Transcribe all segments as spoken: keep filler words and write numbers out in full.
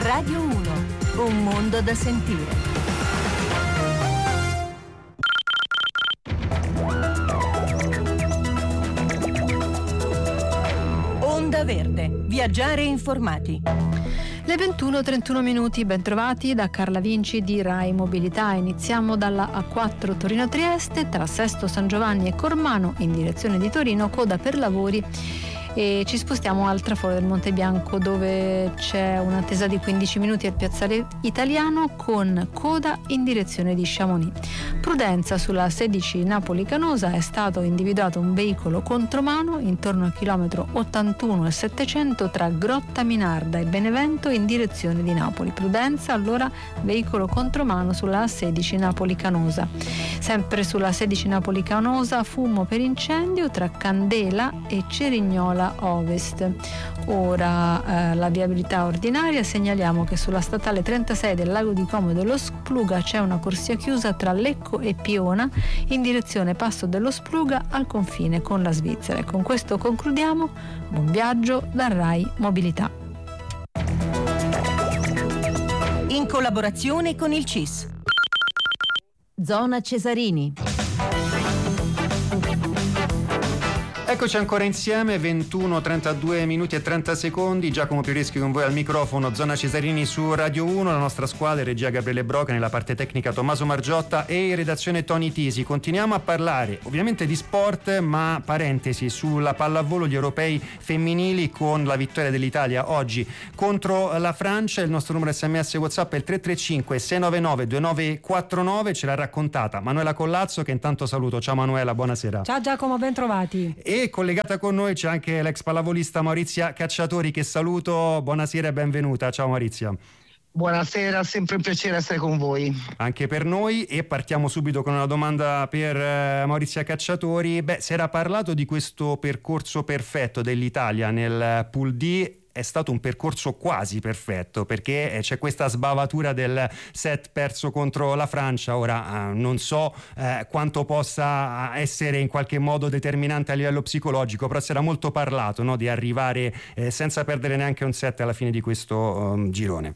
Radio uno, un mondo da sentire. Onda Verde, viaggiare informati. Le ventuno e trentuno minuti, ben trovati da Carla Vinci di Rai Mobilità. Iniziamo dalla A quattro Torino-Trieste, tra Sesto San Giovanni e Cormano in direzione di Torino, coda per lavori, e ci spostiamo al traforo del Monte Bianco, dove c'è un'attesa di quindici minuti al piazzale Italiano con coda in direzione di Chamonix. Prudenza sulla sedici Napoli-Canosa, è stato individuato un veicolo contromano intorno al chilometro ottantuno e settecento tra Grotta Minarda e Benevento in direzione di Napoli. Prudenza allora, veicolo contromano sulla sedici Napoli-Canosa. Sempre sulla sedici Napoli-Canosa, fumo per incendio tra Candela e Cerignola Ovest. Ora eh, la viabilità ordinaria. Segnaliamo che sulla statale trentasei del Lago di Como dello Spluga c'è una corsia chiusa tra Lecco e Piona in direzione Passo dello Spluga al confine con la Svizzera. E con questo concludiamo. Buon viaggio da Rai Mobilità. In collaborazione con il C I S. Zona Cesarini. Eccoci ancora insieme, ventuno, trentadue minuti e trenta secondi. Giacomo Pioreschi con voi al microfono, Zona Cesarini su Radio uno, la nostra squadra, regia Gabriele Broca, nella parte tecnica Tommaso Margiotta e in redazione Tony Tisi. Continuiamo a parlare ovviamente di sport, ma parentesi sulla pallavolo, gli europei femminili con la vittoria dell'Italia oggi contro la Francia. Il nostro numero sms WhatsApp è il tre tre cinque sei nove nove due nove quattro nove, ce l'ha raccontata Manuela Collazzo, che intanto saluto. Ciao Manuela, buonasera. Ciao Giacomo, ben trovati. E collegata con noi c'è anche l'ex pallavolista Maurizia Cacciatori, che saluto. Buonasera e benvenuta. Ciao Maurizia. Buonasera, sempre un piacere essere con voi. Anche per noi, e partiamo subito con una domanda per uh, Maurizia Cacciatori. Beh, si era parlato di questo percorso perfetto dell'Italia nel Pool D. È stato un percorso quasi perfetto, perché c'è questa sbavatura del set perso contro la Francia. Ora eh, non so eh, quanto possa essere in qualche modo determinante a livello psicologico, però si era molto parlato, no, di arrivare eh, senza perdere neanche un set alla fine di questo um, girone.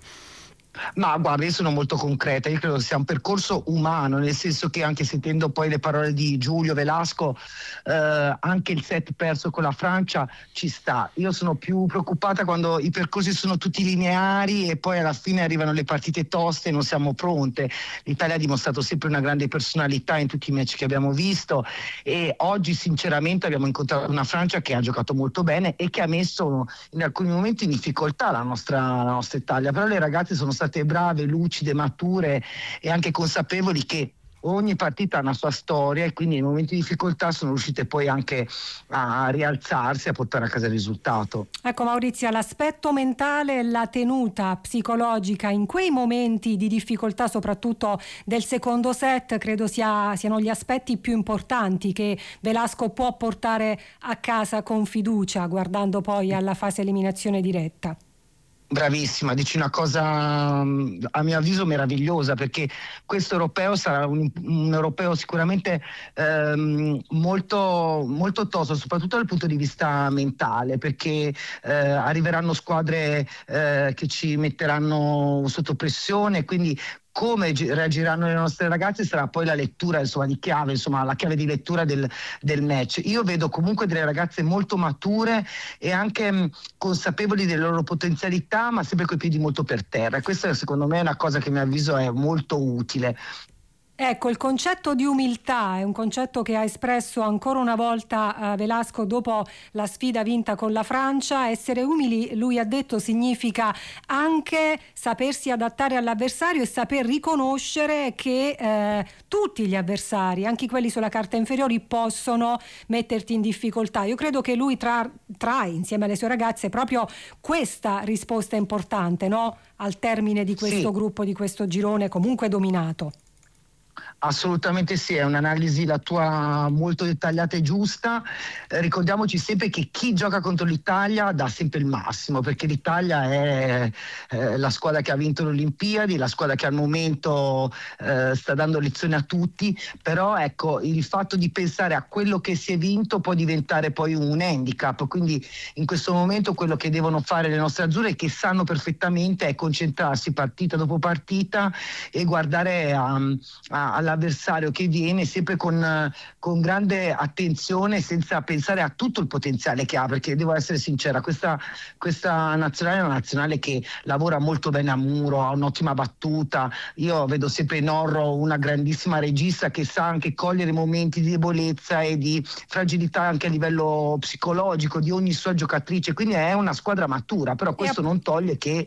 Ma guarda, io sono molto concreta, io credo sia un percorso umano, nel senso che, anche sentendo poi le parole di Giulio Velasco, eh, anche il set perso con la Francia ci sta. Io sono più preoccupata quando i percorsi sono tutti lineari e poi alla fine arrivano le partite toste e non siamo pronte. L'Italia ha dimostrato sempre una grande personalità in tutti i match che abbiamo visto, e oggi sinceramente abbiamo incontrato una Francia che ha giocato molto bene e che ha messo in alcuni momenti in difficoltà la nostra, la nostra Italia, però le ragazze sono state brave, lucide, mature e anche consapevoli che ogni partita ha una sua storia, e quindi nei momenti di difficoltà sono riuscite poi anche a rialzarsi e a portare a casa il risultato. Ecco Maurizia, l'aspetto mentale e la tenuta psicologica in quei momenti di difficoltà, soprattutto del secondo set, credo sia, siano gli aspetti più importanti che Velasco può portare a casa con fiducia, guardando poi alla fase eliminazione diretta. Bravissima, dici una cosa a mio avviso meravigliosa, perché questo europeo sarà un, un europeo sicuramente ehm, molto, molto tosto, soprattutto dal punto di vista mentale, perché eh, arriveranno squadre eh, che ci metteranno sotto pressione, quindi come reagiranno le nostre ragazze sarà poi la lettura, insomma, di chiave, insomma, la chiave di lettura del, del match. Io vedo comunque delle ragazze molto mature e anche mh, consapevoli delle loro potenzialità, ma sempre coi piedi molto per terra, e questa secondo me è una cosa che a mio avviso è molto utile. Ecco, il concetto di umiltà è un concetto che ha espresso ancora una volta uh, Velasco dopo la sfida vinta con la Francia. Essere umili, lui ha detto, significa anche sapersi adattare all'avversario e saper riconoscere che eh, tutti gli avversari, anche quelli sulla carta inferiori, possono metterti in difficoltà. Io credo che lui tra, trae insieme alle sue ragazze proprio questa risposta importante, no? Al termine di questo sì. gruppo, di questo girone comunque dominato. Assolutamente sì, è un'analisi la tua molto dettagliata e giusta. Eh, ricordiamoci sempre che chi gioca contro l'Italia dà sempre il massimo, perché l'Italia è eh, la squadra che ha vinto le Olimpiadi, la squadra che al momento eh, sta dando lezioni a tutti, però ecco, il fatto di pensare a quello che si è vinto può diventare poi un handicap, quindi in questo momento quello che devono fare le nostre azzurre, che sanno perfettamente, è concentrarsi partita dopo partita e guardare a, a, alla l'avversario che viene sempre con, con grande attenzione, senza pensare a tutto il potenziale che ha, perché devo essere sincera, questa, questa nazionale è una nazionale che lavora molto bene a muro, ha un'ottima battuta. Io vedo sempre in Orro una grandissima regista che sa anche cogliere momenti di debolezza e di fragilità anche a livello psicologico di ogni sua giocatrice, quindi è una squadra matura, però questo non toglie che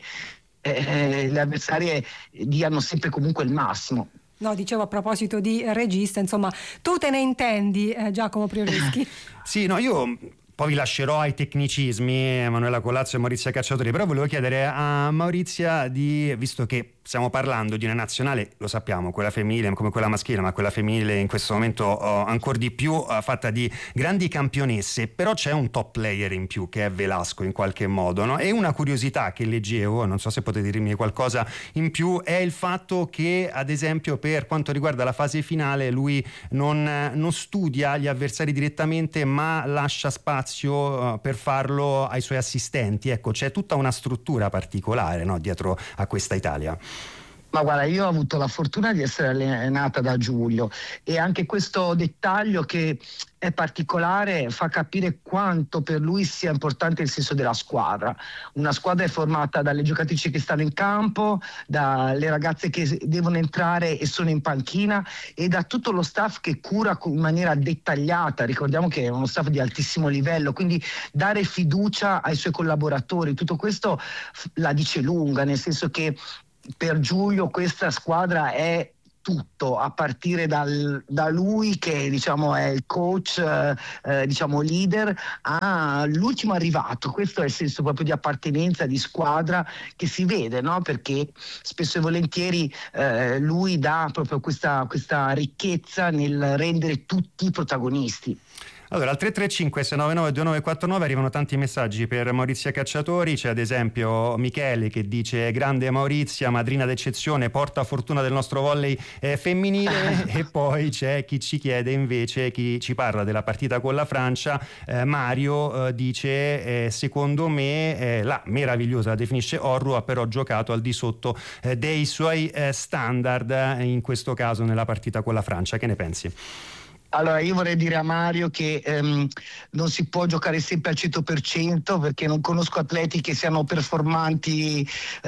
eh, le avversarie diano sempre comunque il massimo. No, dicevo a proposito di regista, insomma, tu te ne intendi, eh, Giacomo Prioreschi? Sì, no, io poi vi lascerò ai tecnicismi, Emanuela Colazzo e Maurizia Cacciatori, però volevo chiedere a Maurizia di, visto che stiamo parlando di una nazionale, lo sappiamo, quella femminile come quella maschile, ma quella femminile in questo momento oh, ancora di più, uh, fatta di grandi campionesse, però c'è un top player in più che è Velasco in qualche modo, no? E una curiosità che leggevo, non so se potete dirmi qualcosa in più, è il fatto che ad esempio per quanto riguarda la fase finale lui non, non studia gli avversari direttamente, ma lascia spazio uh, per farlo ai suoi assistenti. Ecco, c'è tutta una struttura particolare, no, dietro a questa Italia. Ma guarda, io ho avuto la fortuna di essere allenata da Giulio e anche questo dettaglio che è particolare fa capire quanto per lui sia importante il senso della squadra. Una squadra è formata dalle giocatrici che stanno in campo, dalle ragazze che devono entrare e sono in panchina e da tutto lo staff che cura in maniera dettagliata. Ricordiamo che è uno staff di altissimo livello, quindi dare fiducia ai suoi collaboratori, tutto questo la dice lunga, nel senso che per Giulio questa squadra è tutto, a partire dal, da lui che diciamo è il coach, eh, diciamo leader, all'ultimo arrivato. Questo è il senso proprio di appartenenza, di squadra che si vede, no? Perché spesso e volentieri eh, lui dà proprio questa, questa ricchezza nel rendere tutti protagonisti. Allora, al tre tre cinque sei nove nove due nove quattro nove arrivano tanti messaggi per Maurizia Cacciatori. C'è ad esempio Michele che dice: grande Maurizia, madrina d'eccezione, porta fortuna del nostro volley eh, femminile. E poi c'è chi ci chiede invece, chi ci parla della partita con la Francia, eh, Mario eh, dice eh, secondo me eh, la meravigliosa, la definisce Orru, ha però giocato al di sotto eh, dei suoi eh, standard eh, in questo caso nella partita con la Francia. Che ne pensi? Allora, io vorrei dire a Mario che ehm, non si può giocare sempre al cento per cento, perché non conosco atleti che siano performanti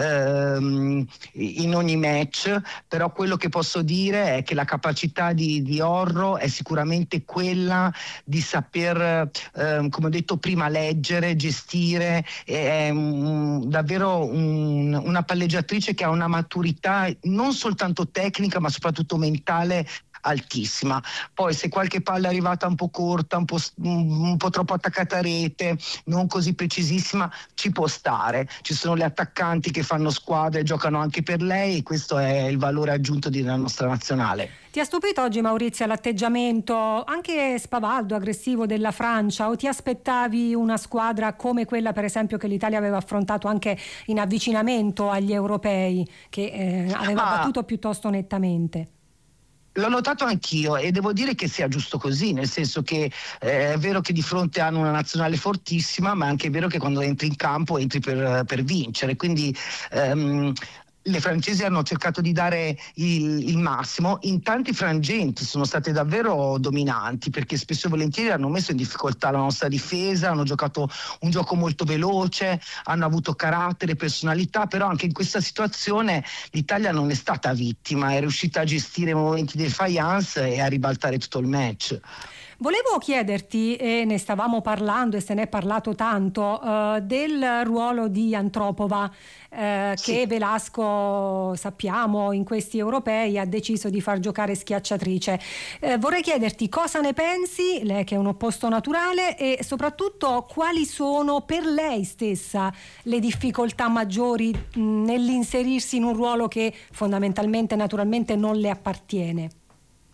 ehm, in ogni match, però quello che posso dire è che la capacità di, di Orro è sicuramente quella di saper, ehm, come ho detto prima, leggere, gestire, è um, davvero un, una palleggiatrice che ha una maturità non soltanto tecnica ma soprattutto mentale altissima. Poi se qualche palla è arrivata un po' corta, un po', un po' troppo attaccata a rete, non così precisissima, ci può stare. Ci sono le attaccanti che fanno squadra e giocano anche per lei, e questo è il valore aggiunto della nostra nazionale. Ti ha stupito oggi, Maurizia, l'atteggiamento anche spavaldo, aggressivo della Francia, o ti aspettavi una squadra come quella per esempio che l'Italia aveva affrontato anche in avvicinamento agli europei, che eh, aveva ah. battuto piuttosto nettamente? L'ho notato anch'io e devo dire che sia giusto così, nel senso che eh, è vero che di fronte hanno una nazionale fortissima, ma è anche vero che quando entri in campo entri per, per vincere, quindi ehm, le francesi hanno cercato di dare il, il massimo, in tanti frangenti sono state davvero dominanti, perché spesso e volentieri hanno messo in difficoltà la nostra difesa, hanno giocato un gioco molto veloce, hanno avuto carattere, personalità, però anche in questa situazione l'Italia non è stata vittima, è riuscita a gestire i momenti di defiance e a ribaltare tutto il match. Volevo chiederti, e ne stavamo parlando e se ne è parlato tanto, uh, del ruolo di Antropova, uh, sì. che Velasco, sappiamo, in questi europei ha deciso di far giocare schiacciatrice. Uh, vorrei chiederti cosa ne pensi, lei che è un opposto naturale, e soprattutto quali sono per lei stessa le difficoltà maggiori mh, nell'inserirsi in un ruolo che fondamentalmente, naturalmente, non le appartiene.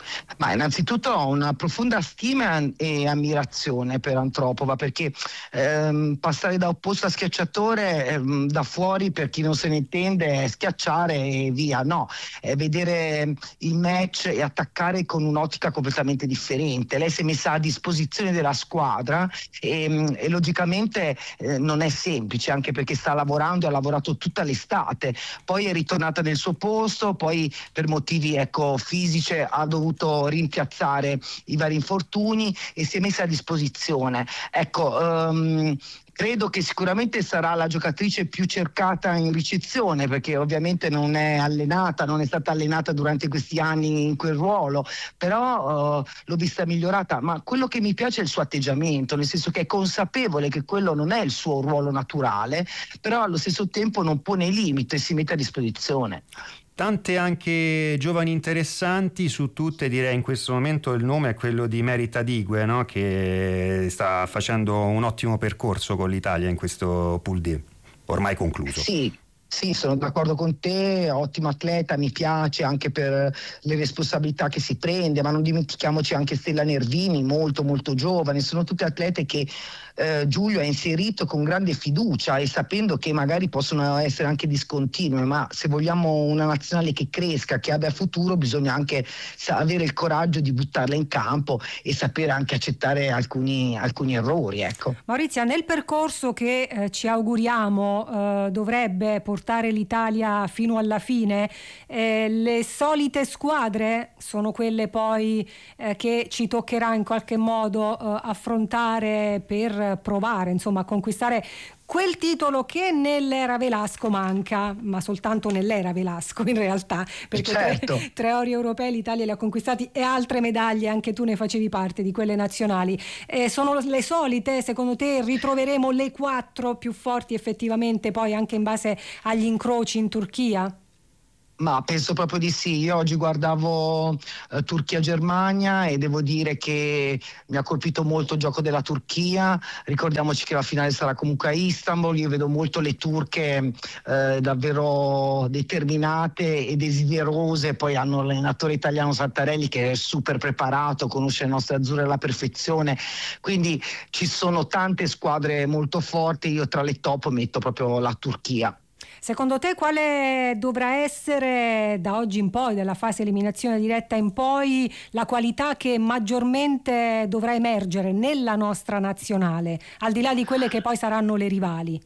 Ma innanzitutto ho una profonda stima e ammirazione per Antropova, perché ehm, passare da opposto a schiacciatore ehm, da fuori, per chi non se ne intende, è schiacciare e via. No, è vedere il match e attaccare con un'ottica completamente differente. Lei si è messa a disposizione della squadra e, e logicamente eh, non è semplice, anche perché sta lavorando e ha lavorato tutta l'estate, poi è ritornata nel suo posto, poi per motivi ecco, fisici ha dovuto rimpiazzare i vari infortuni e si è messa a disposizione. Ecco, um, credo che sicuramente sarà la giocatrice più cercata in ricezione, perché ovviamente non è allenata, non è stata allenata durante questi anni in quel ruolo, però uh, l'ho vista migliorata. Ma quello che mi piace è il suo atteggiamento, nel senso che è consapevole che quello non è il suo ruolo naturale, però allo stesso tempo non pone limite e si mette a disposizione. Tante anche giovani interessanti, su tutte direi in questo momento il nome è quello di Merita Digue, no? Che sta facendo un ottimo percorso con l'Italia in questo Pool D, ormai concluso. Sì. Sì, sono d'accordo con te, ottimo atleta, mi piace anche per le responsabilità che si prende, ma non dimentichiamoci anche Stella Nervini, molto molto giovane, sono tutte atlete che eh, Giulio ha inserito con grande fiducia e sapendo che magari possono essere anche discontinue, ma se vogliamo una nazionale che cresca, che abbia futuro, bisogna anche avere il coraggio di buttarla in campo e sapere anche accettare alcuni, alcuni errori. Ecco. Maurizia, nel percorso che eh, ci auguriamo eh, dovrebbe portare portare l'Italia fino alla fine, eh, le solite squadre sono quelle poi eh, che ci toccherà in qualche modo eh, affrontare per provare insomma a conquistare quel titolo che nell'era Velasco manca, ma soltanto nell'era Velasco in realtà, perché certo. tre, tre ori europei l'Italia li ha conquistati e altre medaglie, anche tu ne facevi parte di quelle nazionali. Eh, sono le solite, secondo te ritroveremo le quattro più forti effettivamente poi anche in base agli incroci in Turchia? Ma penso proprio di sì. Io oggi guardavo eh, Turchia-Germania e devo dire che mi ha colpito molto il gioco della Turchia. Ricordiamoci che la finale sarà comunque a Istanbul. Io vedo molto le turche eh, davvero determinate e desiderose. Poi hanno l'allenatore italiano Santarelli che è super preparato, conosce le nostre azzurre alla perfezione. Quindi ci sono tante squadre molto forti. Io tra le top metto proprio la Turchia. Secondo te quale dovrà essere da oggi in poi, dalla fase eliminazione diretta in poi, la qualità che maggiormente dovrà emergere nella nostra nazionale, al di là di quelle che poi saranno le rivali?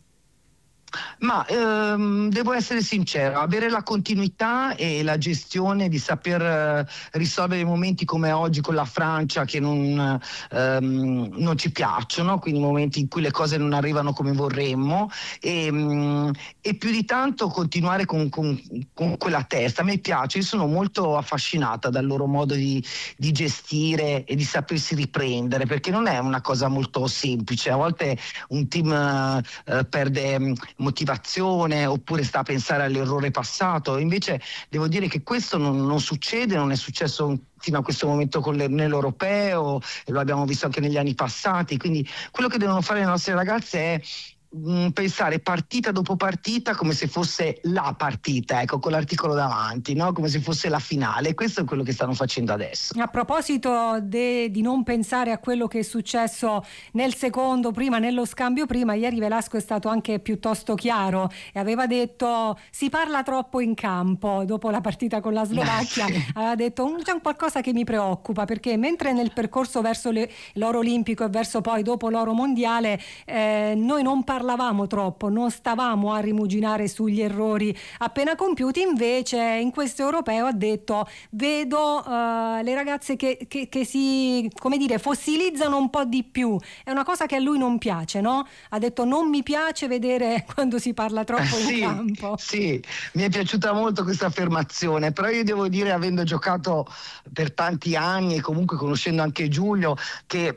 Ma ehm, devo essere sincero, avere la continuità e la gestione di saper eh, risolvere momenti come oggi con la Francia che non, ehm, non ci piacciono, quindi momenti in cui le cose non arrivano come vorremmo e, mh, e più di tanto continuare con, con, con quella testa. A me piace, io sono molto affascinata dal loro modo di, di gestire e di sapersi riprendere, perché non è una cosa molto semplice. A volte un team eh, perde motivazione oppure sta a pensare all'errore passato, invece devo dire che questo non, non succede, non è successo fino a questo momento con le, nell'europeo e lo abbiamo visto anche negli anni passati, quindi quello che devono fare le nostre ragazze è pensare partita dopo partita come se fosse la partita, ecco, con l'articolo davanti, no? Come se fosse la finale. Questo è quello che stanno facendo adesso. A proposito de, di non pensare a quello che è successo nel secondo prima, nello scambio prima, ieri Velasco è stato anche piuttosto chiaro e aveva detto si parla troppo in campo dopo la partita con la Slovacchia. Sì. Aveva detto c'è un qualcosa che mi preoccupa, perché mentre nel percorso verso le, l'oro olimpico e verso poi dopo l'oro mondiale eh, noi non parlavamo parlavamo troppo, non stavamo a rimuginare sugli errori appena compiuti, invece in questo europeo ha detto vedo uh, le ragazze che, che, che si, come dire, fossilizzano un po' di più, è una cosa che a lui non piace, no? Ha detto non mi piace vedere quando si parla troppo in sì, campo. Sì, mi è piaciuta molto questa affermazione, però io devo dire, avendo giocato per tanti anni e comunque conoscendo anche Giulio, che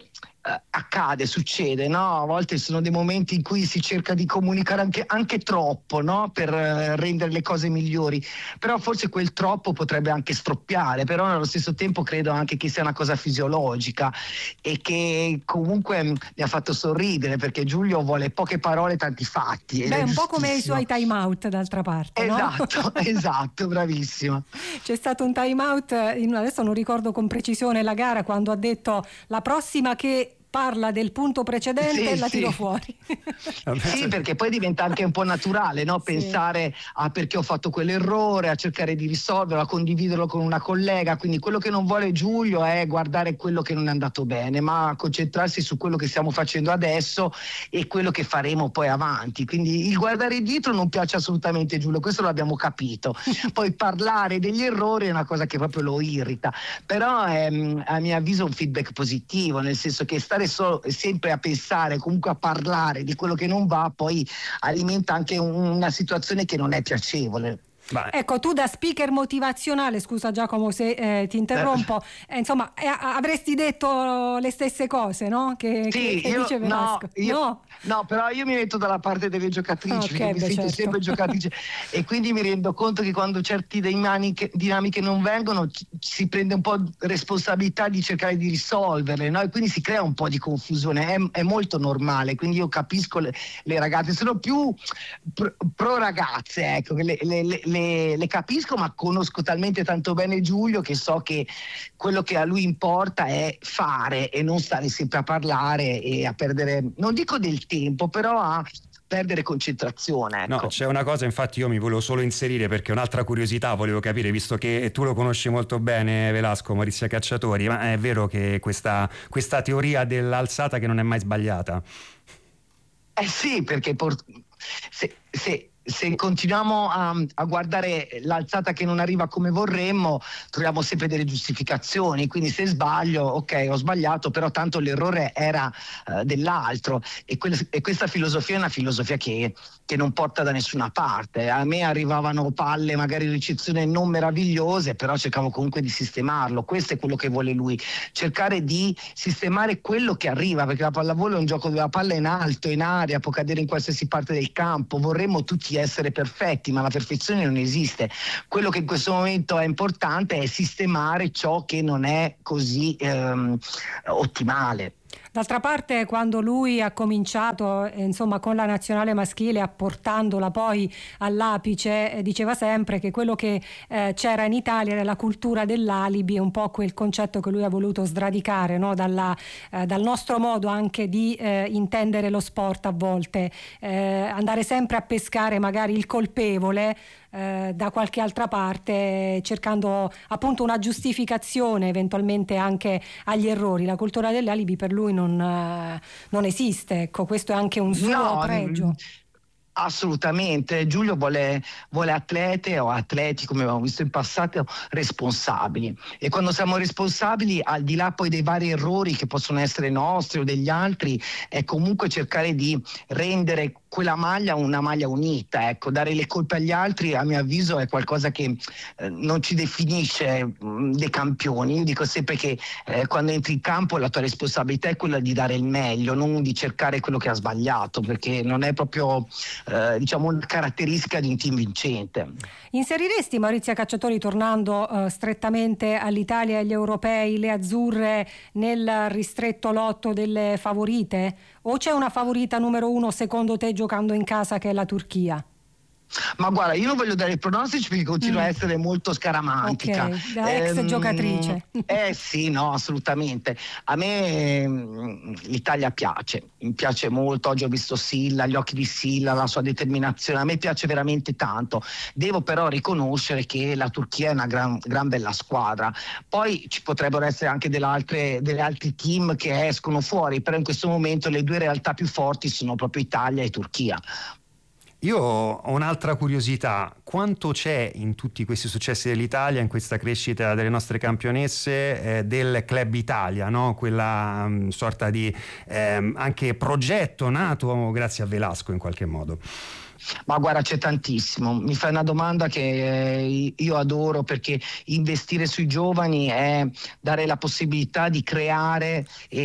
eh, accade, succede, no? A volte sono dei momenti in cui si cerca di comunicare anche, anche troppo, no? Per eh, rendere le cose migliori, però forse quel troppo potrebbe anche stroppiare, però nello stesso tempo credo anche che sia una cosa fisiologica e che comunque mi ha fatto sorridere, perché Giulio vuole poche parole, tanti fatti. Beh, un po' come i suoi time out d'altra parte, esatto, no? Esatto, bravissima. C'è stato un time out, adesso non ricordo con precisione la gara, quando ha detto la prossima che parla del punto precedente, sì, la tiro sì. fuori. Sì, perché poi diventa anche un po' naturale, no? Pensare sì. a perché ho fatto quell'errore, a cercare di risolverlo, a condividerlo con una collega. Quindi quello che non vuole Giulio è guardare quello che non è andato bene, ma concentrarsi su quello che stiamo facendo adesso e quello che faremo poi avanti. Quindi il guardare dietro non piace assolutamente a Giulio, questo l'abbiamo capito. Poi parlare degli errori è una cosa che proprio lo irrita, però è a mio avviso un feedback positivo, nel senso che sta Solo, sempre a pensare, comunque a parlare di quello che non va, poi alimenta anche un, una situazione che non è piacevole. Beh. Ecco, tu da speaker motivazionale, scusa Giacomo se eh, ti interrompo, eh, insomma eh, avresti detto le stesse cose, no? Che, sì, che, che io, dice Velasco. No, io, no. no, però io mi metto dalla parte delle giocatrici, okay, perché mi beh, sento certo. sempre giocatrice e quindi mi rendo conto che quando certe dinamiche, dinamiche non vengono ci, si prende un po' responsabilità di cercare di risolverle, no? E quindi si crea un po' di confusione, è, è molto normale, quindi io capisco le, le ragazze, sono più pro, pro ragazze, ecco, le, le, le, le, le capisco, ma conosco talmente tanto bene Giulio che so che quello che a lui importa è fare e non stare sempre a parlare e a perdere, non dico del tempo, però a perdere concentrazione, ecco. No, c'è una cosa, infatti io mi volevo solo inserire perché un'altra curiosità volevo capire, visto che tu lo conosci molto bene Velasco, Maurizia Cacciatori, ma è vero che questa, questa teoria dell'alzata che non è mai sbagliata? Eh sì, perché por- se, se se continuiamo a, a guardare l'alzata che non arriva come vorremmo, troviamo sempre delle giustificazioni, quindi se sbaglio, ok, ho sbagliato, però tanto l'errore era uh, dell'altro e, que- e questa filosofia è una filosofia che, che non porta da nessuna parte. A me arrivavano palle magari in ricezione non meravigliose, però cercavo comunque di sistemarlo. Questo è quello che vuole lui, cercare di sistemare quello che arriva, perché la pallavolo è un gioco dove la palla è in alto, in aria, può cadere in qualsiasi parte del campo, vorremmo tutti essere perfetti, ma la perfezione non esiste. Quello che in questo momento è importante è sistemare ciò che non è così ehm, ottimale. D'altra parte, quando lui ha cominciato eh, insomma con la nazionale maschile, apportandola poi all'apice, eh, diceva sempre che quello che eh, c'era in Italia era la cultura dell'alibi, è un po' quel concetto che lui ha voluto sradicare, no? Dalla, eh, dal nostro modo anche di eh, intendere lo sport a volte, eh, andare sempre a pescare magari il colpevole Eh, da qualche altra parte, cercando appunto una giustificazione eventualmente anche agli errori. La cultura degli alibi per lui non, eh, non esiste, ecco, questo è anche un suo no, pregio. Assolutamente, Giulio vuole, vuole atlete o atleti, come abbiamo visto in passato, responsabili, e quando siamo responsabili, al di là poi dei vari errori che possono essere nostri o degli altri, è comunque cercare di rendere quella maglia una maglia unita, ecco. Dare le colpe agli altri a mio avviso è qualcosa che eh, non ci definisce mh, dei campioni. Io dico sempre che eh, quando entri in campo la tua responsabilità è quella di dare il meglio, non di cercare quello che ha sbagliato, perché non è proprio eh, diciamo una caratteristica di un team vincente. Inseriresti, Maurizia Cacciatori, tornando eh, strettamente all'Italia e agli europei, le azzurre nel ristretto lotto delle favorite? O c'è una favorita numero uno secondo te giocando in casa, che è la Turchia? Ma guarda, io non voglio dare i pronostici perché continuo mm. a essere molto scaramantica. Ok, da ex ehm, giocatrice. Eh sì, no, assolutamente. A me mh, l'Italia piace, mi piace molto. Oggi ho visto Silla, gli occhi di Silla, la sua determinazione, a me piace veramente tanto. Devo però riconoscere che la Turchia è una gran, gran bella squadra. Poi ci potrebbero essere anche delle altre, delle altri team che escono fuori, però in questo momento le due realtà più forti sono proprio Italia e Turchia. Io ho un'altra curiosità: quanto c'è in tutti questi successi dell'Italia, in questa crescita delle nostre campionesse, eh, del Club Italia, no? Quella um, sorta di eh, anche progetto nato grazie a Velasco in qualche modo? Ma guarda, c'è tantissimo. Mi fai una domanda che io adoro, perché investire sui giovani è dare la possibilità di creare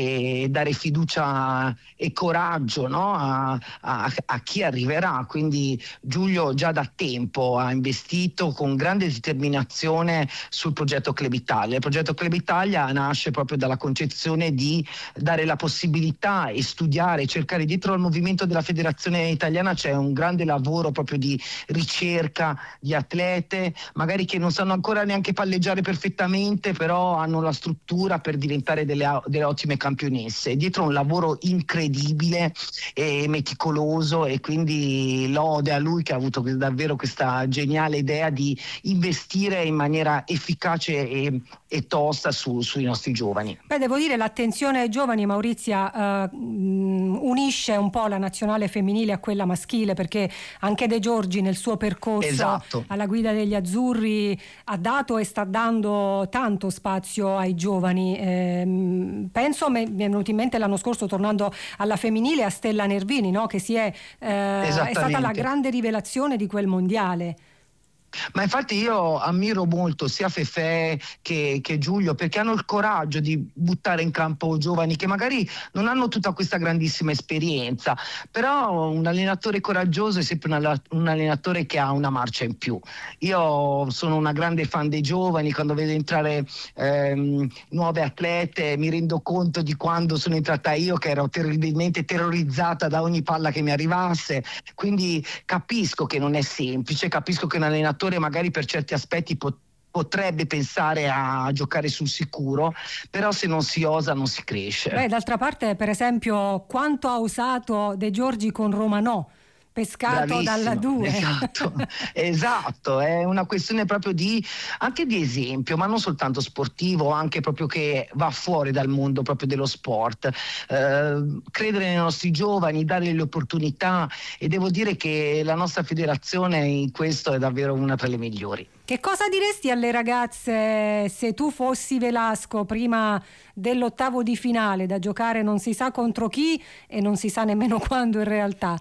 e dare fiducia e coraggio, no? a, a, a chi arriverà. Quindi Giulio già da tempo ha investito con grande determinazione sul progetto Club Italia. Il progetto Club Italia nasce proprio dalla concezione di dare la possibilità e studiare, cercare. Dietro al movimento della Federazione Italiana c'è un grande lavoro proprio di ricerca di atlete, magari che non sanno ancora neanche palleggiare perfettamente, però hanno la struttura per diventare delle, delle ottime campionesse. Dietro un lavoro incredibile e meticoloso, e quindi lode a lui che ha avuto davvero questa geniale idea di investire in maniera efficace e, e tosta su, sui nostri giovani. Beh, devo dire, l'attenzione ai giovani, Maurizia, uh, unisce un po' la nazionale femminile a quella maschile, perché anche De Giorgi nel suo percorso esatto. alla guida degli azzurri ha dato e sta dando tanto spazio ai giovani. Eh, penso, mi è venuto in mente l'anno scorso, tornando alla femminile, a Stella Nervini, no? che si è, eh, è stata la grande rivelazione di quel mondiale. Ma infatti io ammiro molto sia Fefè che, che Giulio, perché hanno il coraggio di buttare in campo giovani che magari non hanno tutta questa grandissima esperienza, però un allenatore coraggioso è sempre un, un allenatore che ha una marcia in più. Io sono una grande fan dei giovani, quando vedo entrare ehm, nuove atlete mi rendo conto di quando sono entrata io, che ero terribilmente terrorizzata da ogni palla che mi arrivasse, quindi capisco che non è semplice, capisco che un allenatore magari per certi aspetti pot- potrebbe pensare a giocare sul sicuro, però se non si osa non si cresce. Beh, d'altra parte, per esempio, quanto ha usato De Giorgi con Romanò, pescato Bravissimo, dalla due. Esatto, esatto, è una questione proprio di anche di esempio, ma non soltanto sportivo, anche proprio che va fuori dal mondo proprio dello sport. Eh, credere nei nostri giovani, dare le opportunità, e devo dire che la nostra federazione in questo è davvero una tra le migliori. Che cosa diresti alle ragazze se tu fossi Velasco prima dell'ottavo di finale, da giocare non si sa contro chi e non si sa nemmeno quando in realtà?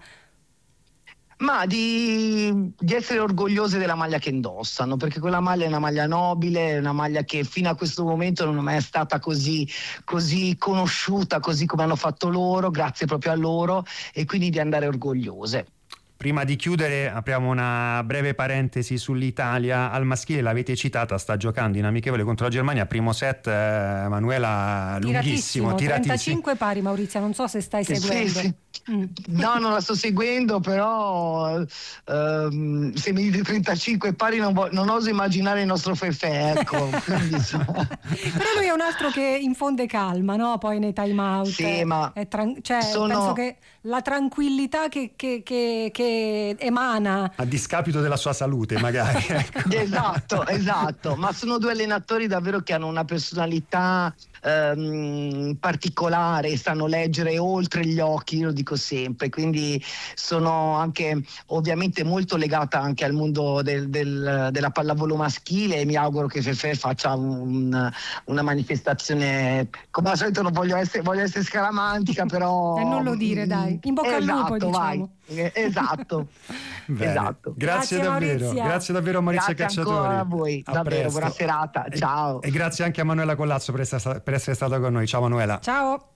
Ma di, di essere orgogliose della maglia che indossano, perché quella maglia è una maglia nobile, è una maglia che fino a questo momento non è mai stata così, così conosciuta, così come hanno fatto loro, grazie proprio a loro, e quindi di andare orgogliose. Prima di chiudere apriamo una breve parentesi sull'Italia. Al maschile, l'avete citata, sta giocando in amichevole contro la Germania, primo set, eh, Manuela, lunghissimo, tiratissimo, trentacinque pari. Maurizia, non so se stai seguendo. Sì, sì. Mm. No, non la sto seguendo, però ehm, se mi dite trentacinque pari non, vo- non oso immaginare il nostro Fefè, ecco. Quindi, però lui è un altro che infonde calma, no? Poi nei time out, sì, ma è tran- cioè, sono... penso che la tranquillità che, che, che, che emana, a discapito della sua salute magari, ecco. Esatto, esatto, ma sono due allenatori davvero che hanno una personalità ehm, particolare, sanno leggere oltre gli occhi, io lo dico sempre, quindi sono anche ovviamente molto legata anche al mondo del, del, della pallavolo maschile, e mi auguro che Fefè faccia un, una manifestazione, come al solito non voglio essere, voglio essere scaramantica, però e non lo dire, dai, in bocca esatto, al lupo, diciamo. Vai. Esatto. esatto. Grazie, grazie davvero, Maurizia. grazie davvero a Maurizia Grazie Cacciatori. ancora a voi, a davvero, presto. buona serata, ciao. E, e grazie anche a Manuela Collazzo per essere, per essere stata con noi. Ciao Manuela. Ciao.